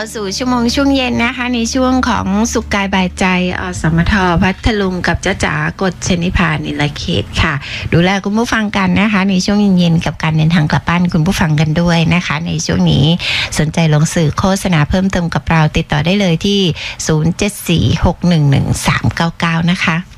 สู่ชั่วโมงช่วงเย็นนะคะในช่วงของสุขกายบายใจสมทพัทลุงกับจ้าจ๋ากฎชนิพานิลเขตค่ะดูแลคุณผู้ฟังกันนะคะในช่วงเย็นๆกับการเดินทางกลับบ้านคุณผู้ฟังกันด้วยนะคะในช่วงนี้สนใจลงสื่อโฆษณาเพิ่มเติมกับเราติดต่อได้เลยที่0746111399นะคะ